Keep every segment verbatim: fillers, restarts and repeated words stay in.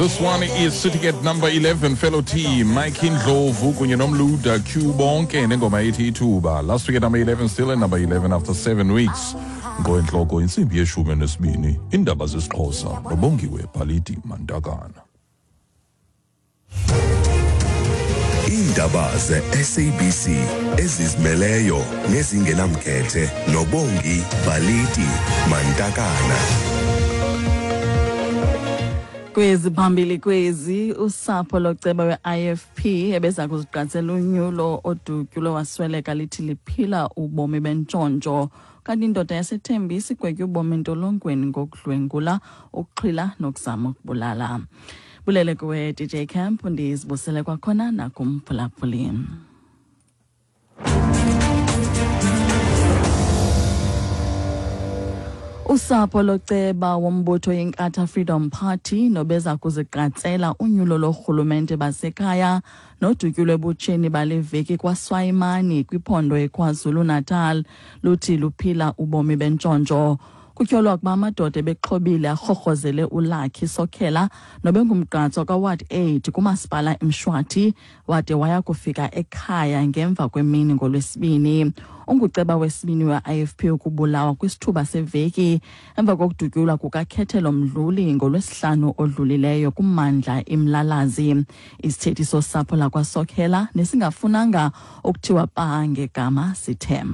This one is sitting at number eleven, fellow T, Mike Indlovu, kunye nomluda Q bonke nengoma ethi ithuba. Last week at number eleven, still at number eleven after seven weeks. Ngoenhloko insimbi yeshumi nesibini, indaba zesiXhosa, nobongiwe Paliti Mantakana. Indaba ze-S A B C ezizimeleyo nezingenamkhethe nobongi Paliti Mantakana. Kwezi phambili kwezi usapho loceba we-I F P ebeza kuziqatsela unyulo odutyulo wasweleka lithi liphila ubomi bentshontsho kanti indoda yaseThembisa igwetye ubomi entolongweni ngokudlwengula ukuxhila nokuzama ukubulala. Bulele kuwe D J Camp ndizibusele kwakhona nakumphulaphuli. Usapho loceba wombutho yeNkatha Freedom Party nobeza kuziqatsela unyulo lorhulumente basekhaya nodutyulo ebutsheni baleveki kwaSwayimani kwiphondo eKwaZulu Natal luthi luphila ubomi bentshontsho. Kutyholwa kuba amadoda ebexhobile arhorhozele uLucky Sokhela nobengumgqatso kaWard eight kumasipala eMshwathi wade waya kufika ekhaya ngemva kwemini ngolwesibini. Unguceba wesibini we-I F P ukubulawa kwisithuba seveki emva kokudutyulwa kukaKhethelo Mdluli ngolwesihlanu odlulileyo kummandla iMlalazi. Isithethi sosapho lakwaSokhela nesingafunanga ukuthiwa pa ngegama sithem.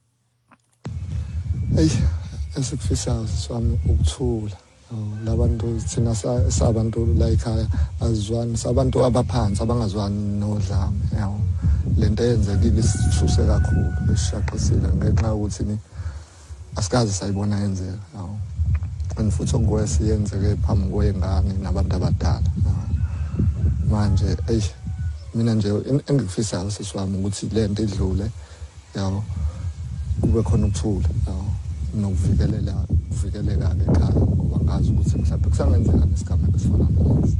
Hey. Esikufisayo sami ukuthula labantu thina sabantu la ekhaya azwani sabantu abaphansi abangazwani nodlame yawo lento eyenzekile isithuse kakhulu besishaqisile ngenxa ukuthi ni asikaze sayibona yenzeka yawo futhi ongwesi yenzeke phambi kwengane nabantu abadala manje ey mina nje engikufisayo siswami ukuthi lento idlule yawo kube khona ukuthula yawo nokuvikelela kuvikeleka ekhaya ngoba ngazi ukuthi mhlawumbe kusangenzeka nesigameko esifana nalesi.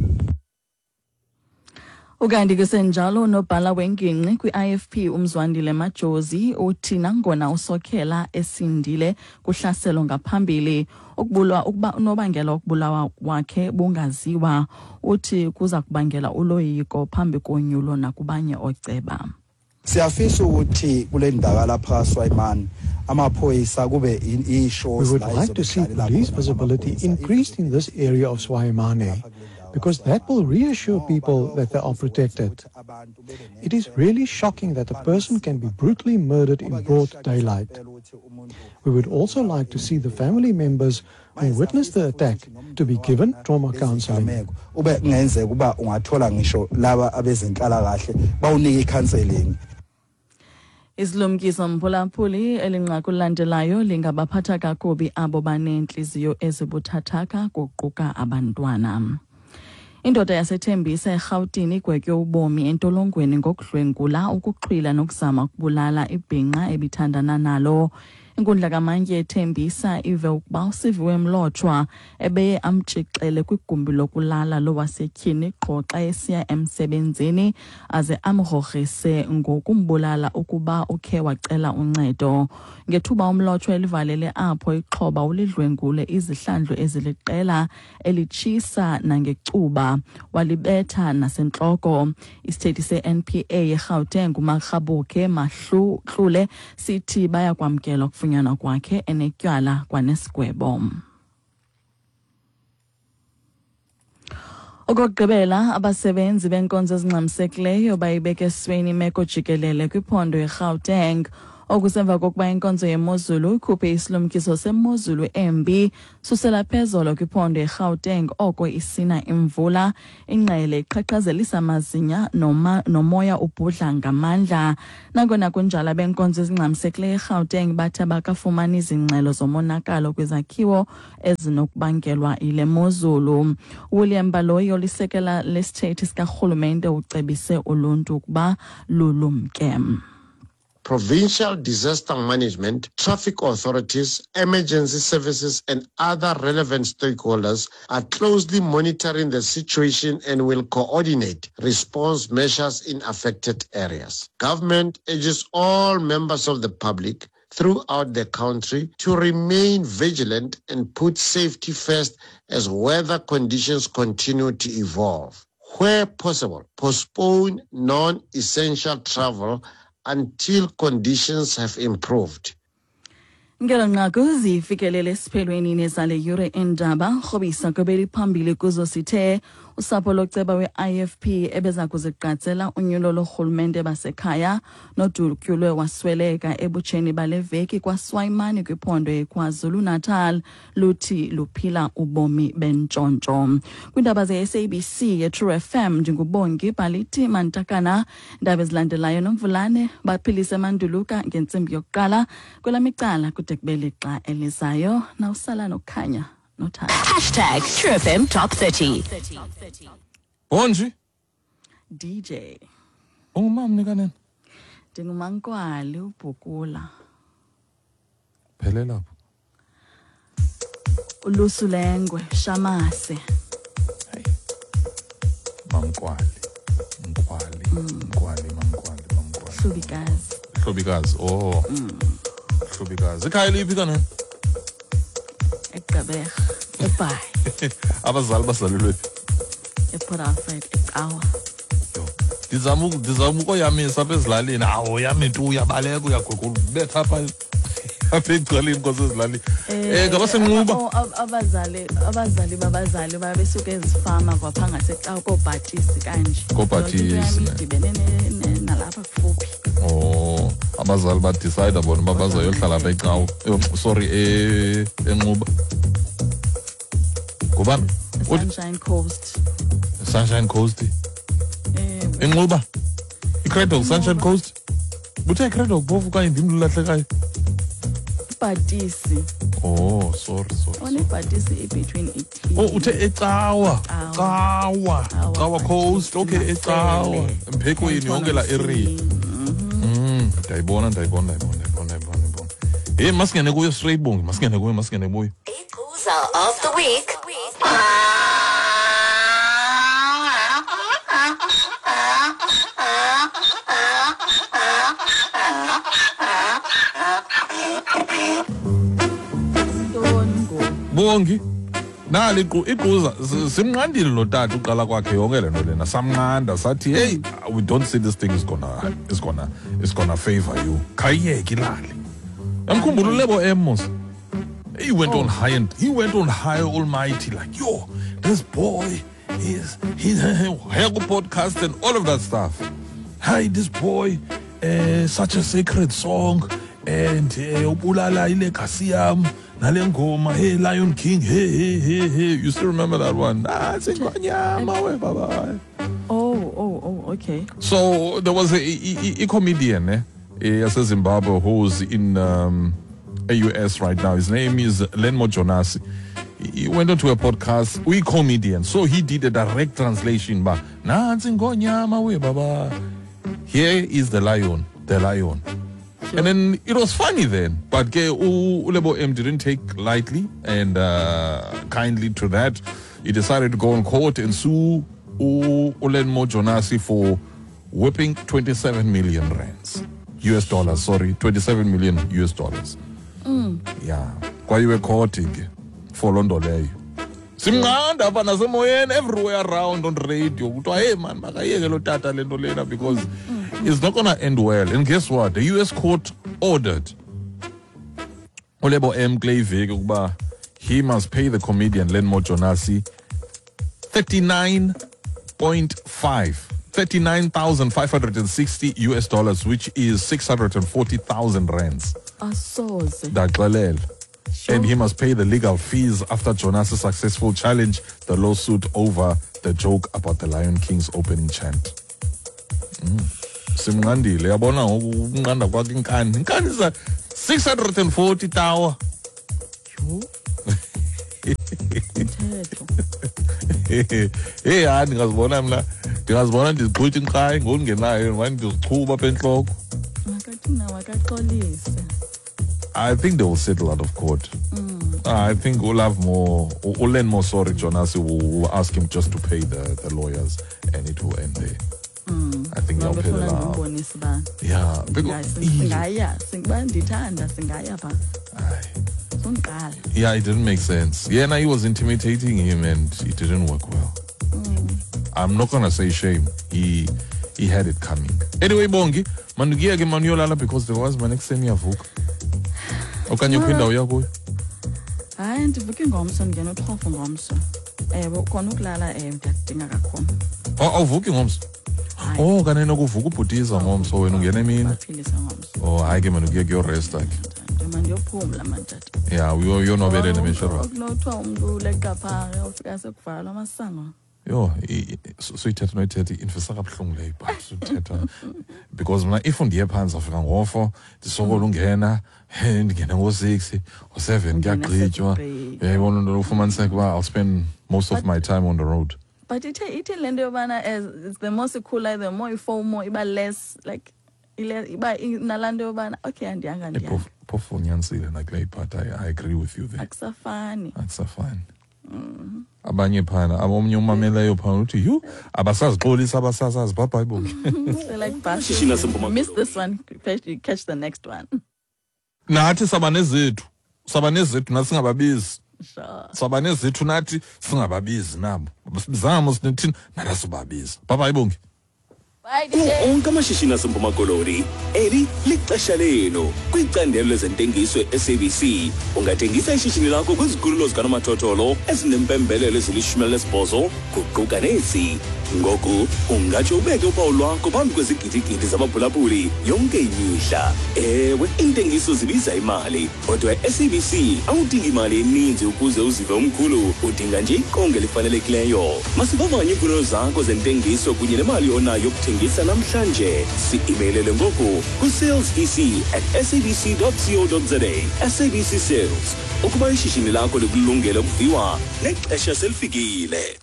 Ukanti kusenjalo nobhala wenginqi kwi-I F P uMzwandile Majozi uthi nangona uSokhela esindile kuhlaselo ngaphambili ukubulwa ukuba unobangela ukubulawa wakhe bungaziwa uthi kuza kubangela uloyiko phambi konyulo nakubanye oceba. Siyafisa ukuthi kule ndawo lapha Swayimani amaphoyisa kube ishows. We would like to see police visibility increased in this area of Swayimani because that will reassure people that they are protected. It is really shocking that a person can be brutally murdered in broad daylight. We would also like to see the family members who witnessed the attack to be given trauma counseling. Isilumkiso mphulaphuli elinqaku landelayo lingabaphatha kakubi abo banentliziyo ezibuthathaka kuquka abantwana. Indoda yaseThembisa eGauteng igwetye ubomi entolongweni ngokudlwengula ukuxhwila nokuzama ukubulala ibhinqa ebithandana nalo. Inkundla kamantye eThembisa ive ukuba uSiviwe Mlotshwa ebeye amtshixele kwigumbi lokulala lowasetyhini xoxa esiya emsebenzini aze amrogrise ngokumbulala ukuba ukhe wacela uncedo. Ngethuba uMlotshwa elivalele apho ixhoba ulidlwengule izihlandlo eziliqela elitshisa nangecuba walibetha nasentloko. Isithethi se-N P A eGauteng uMarhabuke Mahluhlule sithi baya kwamkela kufunyanwa kwakhe enetyala kwanesigwebo. Okugqibela abasebenzi benkonzo ezingxamisekileyo bayibeke esweni imeko jikelele kwiphondo eGauteng okusemva kokuba inkonzo yemozulu ikhuphe isilumkiso semozulu embi susela phezolo kwiphondo eGauteng oko isina imvula ingqele iqhaqhazelisa amazinya noma nomoya ubhudla ngamandla. Nangona kunjalo benkonzo ezingxamisekileyo eGauteng bathi bakafumana izingxelo zomonakalo kwizakhiwo ezinokubangelwa ile mozulu. William Baloyi olisekela lesithethi sikarhulumente ucebise uluntu ukuba lulumke. Provincial disaster management, traffic authorities, emergency services and other relevant stakeholders are closely monitoring the situation and will coordinate response measures in affected areas. Government urges all members of the public throughout the country to remain vigilant and put safety first as weather conditions continue to evolve. Where possible, postpone non-essential travel until conditions have improved. Ngelo nqaku zifikelele siphelweni nezale yure endaba khobisa kobeli phambili kuzo sithe usapho loceba we-I F P ebeza kuziqatsela unyulo lorhulumente basekhaya nodutyulwe wasweleka ebutsheni baleveki kwaSwayimani kwiphondo eKwaZulu Natal luthi luphila ubomi bentshontsho. Kwindaba ze-S A B C ye-True F M ndingubongi Balithi Mantakana. Indaba ezilandelayo noMvulane baphilise Manduluka ngentsimbi yokuqala kwelamicala kude kubele xa elizayo nawusala nokhanya. Hashtag True F M Top thirty. Bonji. D J. Ungumamni kanene? Ndingumankwali uBhukula. Phelela lapho. Ulusu lengwe Shamase. Hey. Mamkwali. Mkwali. Mkwali, mamkwali, mamkwali. Hlubikazi. Hlubikazi. Oh. Hlubikazi. Ikhaya liphi kanene? Ekgqeberha. Ebhayi. Abazali bazalelwe. ePort Alfred eCawa. Yo. Ndizama ndizama ukoyamisa apha ezilalini. Awu yami nto uyabaleka uyagogola ubetha apha apha egcwaleni inkosi ezilalini. Eh ngabasenquba. Abazali abazali babazali babesuka ezifama kwapha ngaseCawa koBhatisi kanje. koBhatisi. Dibene nalapha kufuphi. Oh, abazali ba decide bona babazoyohlala apha eCawa. Sorry eh enquba. Kubani? Sunshine Coast. Sunshine Coast. Eh. Enquba. iCradle Sunshine Coast. Buthe iCradle bovu kanye ndim lulahlekayo. Bhatisi. Oh, sorry sorry. One Bhatisi between it. Oh, uthe eCawa. Cawa. Cawa Coast. Okay, eCawa. Mphekweni yonke la area. Mm, ndayibona ndayibona ndayibona ndayibona ndayibona. Hey, masingene kuyo straight bongi, masingene kuyo, masingene kuyo. Ikuza of the week. Bongi nali iquza simnqandile lo tata uqala kwakhe yonke lento lena samnqanda sathi hey we don't see this thing is gonna is gonna is gonna favor you khayeke ilali yamkhumbula uLebo Emos. He went on high and he went on high almighty like yo this boy is he's a podcast and all of that stuff. Hi, this boy uh, such a sacred song and ubulala ilegacy yam nale ngoma hey Lion King hey hey hey hey you still remember that one? Ah, singwanyama we baba. Oh oh oh okay. So there was a, a, a comedian eh yase Zimbabwe who's in um, a U S right now. His name is Lenmo Jonasi. He went onto a podcast. We comedian, so he did a direct translation. Ba nansi ngonyama we baba. Here is the lion, the lion. Sure. And then it was funny then, but Ulebo M didn't take lightly and uh, kindly to that. He decided to go on court and sue Lenmo Jonasi for whipping twenty-seven million rands, U S dollars. Sorry, twenty-seven million U S dollars. Mm. Yeah, kwa iwe court ke for londo leyo. Simnqanda apha nasemoyeni everywhere around on radio. Kuthiwa hey man makayeke lo tata lento lena because mm. it's not gonna end well. And guess what? The U S court ordered Ulebo M Kleveke ukuba he must pay the comedian Lenmo Jonasi thirty-nine point five thirty-nine thousand five hundred sixty U S dollars, which is six hundred forty thousand rands. Asoze. Daxelele. Sure. And he must pay the legal fees after Jonasi successful challenge the lawsuit over the joke about the Lion King's opening chant. Mm. Simnqandile yabona ukunqanda kwakhe inkani. Inkani is six hundred forty tower. Hey hayi ngazibona mina ngazibona ndizigqwitha inqhayi ngokungenayo manje ndizichuba apha enhloko. Makathina wakaxolise. I think they will settle out of court. Mm. Uh, I think we'll have more, we'll learn more. Sorry, Jonasi will, will ask him just to pay the, the lawyers and it will end there. I think Ngoba befuna ngiyawuphelela. ngimbonise ba. Yeah, because Singaya, singiba ndithanda singaya ba. Aye. Sonqala. Yeah, it didn't make sense. Yeah, no, he was intimidating him and it didn't work well. I'm not gonna say shame. He he had it coming. Anyway, Bongi, manugia ke manuyolala because there was my next time yavuka. Okanye uphinda uya kuyo. Hayi ndivuke ngomso ngena uthofo ngomso. Ewe khona ukulala eh ndiyadinga kakhulu. Oh, awuvuki ngomso. Oh, kanene kuvuka ubhutiza ngomso wena ungena emini. Baphilisa ngomso. Oh, hayi ke manugia ke rest akhe. Manje uyophumla manje. Yeah, uyo yo nobele nemishoro. Kunothiwa umuntu leqa pha ufika sekuvala amasango. Yo, so ithetha noyithetha infisa kabuhlungu leyo but uthetha because mina if ndiye phansi afika ngofo ndisokola ungena ndingena ngo six or seven kuyagqitywa yayibona into ufumaniseka kuba I'll spend most of my time on the road. But it it lento yobana as it's the more cooler the more FOMO iba less like ile iba nalando yobana okay andiyanga ndiyanga. Phofu nyanisile nakule part I, I agree with you there. Akusafani. Akusafani. Abanye phana abomnye umameleyo phana uthi you abasazixolisa abasasazi bye bye bonke. Like bus. Miss this one, you catch the next one. Nathi sabane zethu sabane zethu nathi singababizi. Sure. Sabane zethu nathi singababizi nabo. Basibizama sinethini nalasibabizi. Bye bye bonke. Onke amashishini aseMpuma Koloni eli lixesha lenu kwicandelo lezentengiso e-S A B C. Ungathengisa ishishini lakho kwizikhululo zikanomathotholo ezinempembelelo ezilishumi elinesibhozo kuquka nezi. Ngoku ungatsho ubeke uphawu lwakho phambi kwezigidigidi zabaphulaphuli yonke imihla. Ewe, intengiso zibiza imali kodwa e-S A B C awudingi imali eninzi ukuze uzive umkhulu, udinga nje iqonga elifanelekileyo. Masivavanye iimfuno zakho zentengiso kunye nemali onayo yokuthengisa namhlanje. Si-imeilele ngoku ku-salesec at sabc dot co dot za. S A B C Sales, ukuba ishishini lakho likulungele ukuviwa nexesha selifikile.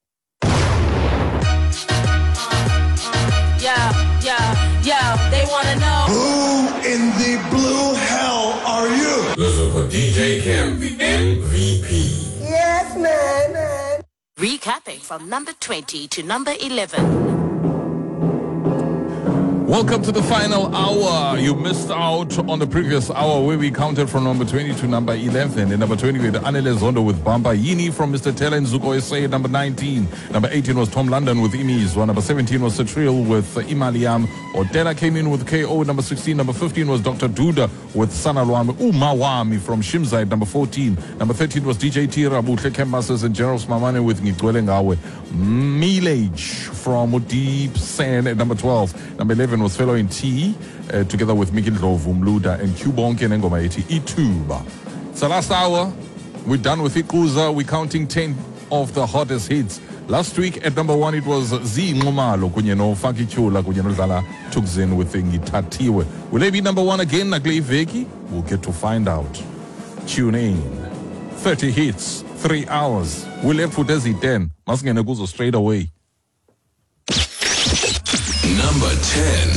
Yeah, yeah, yeah, they wanna know. Who in the blue hell are you? Listen for D J Kim, the M V P. Yes, man, man. Recapping from number twenty to number eleven. Welcome to the final hour. You missed out on the previous hour where we counted from number twenty to number eleven. And number twenty with Anele Zondo with Bamba Yini from Mister Telen Zuko S A. Number nineteen. Number eighteen was Tom London with Imizwa. Number seventeen was Satriel with uh, Imaliam. Odela came in with K O. Number sixteen. Number fifteen was Doctor Duda with Sanalwami Umawami from Shimzai. Number fourteen. Number thirteen was D J T Rabu Kem Masters and Gerald Mamane with Ngigwele Ngawe. Milage from Deep Sand at number twelve. Number eleven was Fellow in T uh, together with Mikin Dlovu, Mluda and Cubonke and Ngoma eighty Ituba. So last hour, we're done with Ikuza. We're counting ten of the hottest hits. Last week at number one, it was Z Ngomalo, kunye no Funky Chula, kunye no Dlala Tukzin with Ngitatiwe. Will they be number one again, Nagle Veki? We'll get to find out. Tune in. thirty hits, three hours. We'll have put as ten. Masngene Guzo straight away. Number ten.